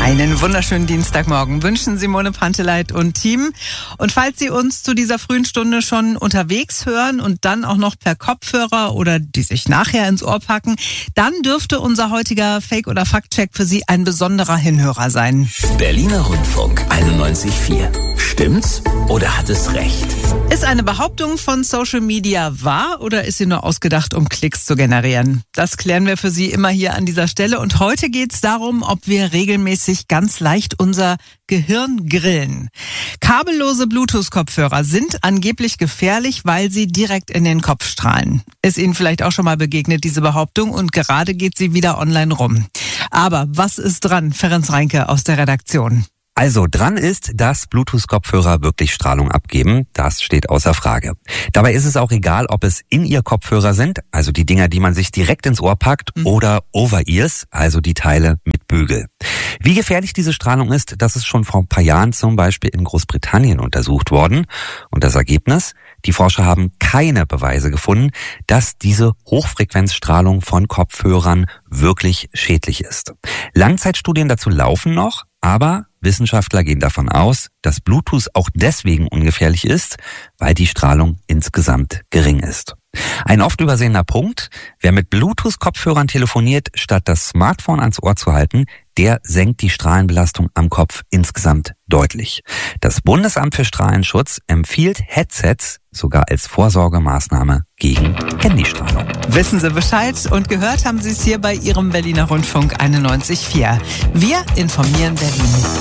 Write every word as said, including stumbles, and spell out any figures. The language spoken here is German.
Einen wunderschönen Dienstagmorgen wünschen Simone Panteleit und Team. Und falls Sie uns zu dieser frühen Stunde schon unterwegs hören und dann auch noch per Kopfhörer oder die sich nachher ins Ohr packen, dann dürfte unser heutiger Fake- oder Faktcheck für Sie ein besonderer Hinhörer sein. Berliner Rundfunk einundneunzig Komma vier. Stimmt's oder hat es recht? Ist eine Behauptung von Social Media wahr oder ist sie nur ausgedacht, um Klicks zu generieren? Das klären wir für Sie immer hier an dieser Stelle. Und heute geht es darum, ob wir regelmäßig ganz leicht unser Gehirn grillen. Kabellose Bluetooth-Kopfhörer sind angeblich gefährlich, weil sie direkt in den Kopf strahlen. Ist Ihnen vielleicht auch schon mal begegnet, diese Behauptung, und gerade geht sie wieder online rum. Aber was ist dran? Ferenc Reinke aus der Redaktion. Also dran ist, dass Bluetooth-Kopfhörer wirklich Strahlung abgeben. Das steht außer Frage. Dabei ist es auch egal, ob es In-Ear-Kopfhörer sind, also die Dinger, die man sich direkt ins Ohr packt, mhm. oder Over-Ears, also die Teile mit Bügel. Wie gefährlich diese Strahlung ist, das ist schon vor ein paar Jahren zum Beispiel in Großbritannien untersucht worden. Und das Ergebnis? Die Forscher haben keine Beweise gefunden, dass diese Hochfrequenzstrahlung von Kopfhörern wirklich schädlich ist. Langzeitstudien dazu laufen noch, aber Wissenschaftler gehen davon aus, dass Bluetooth auch deswegen ungefährlich ist, weil die Strahlung insgesamt gering ist. Ein oft übersehener Punkt: Wer mit Bluetooth-Kopfhörern telefoniert, statt das Smartphone ans Ohr zu halten, der senkt die Strahlenbelastung am Kopf insgesamt deutlich. Das Bundesamt für Strahlenschutz empfiehlt Headsets sogar als Vorsorgemaßnahme gegen Handystrahlung. Wissen Sie Bescheid, und gehört haben Sie es hier bei Ihrem Berliner Rundfunk einundneunzig Komma vier. Wir informieren Berlin.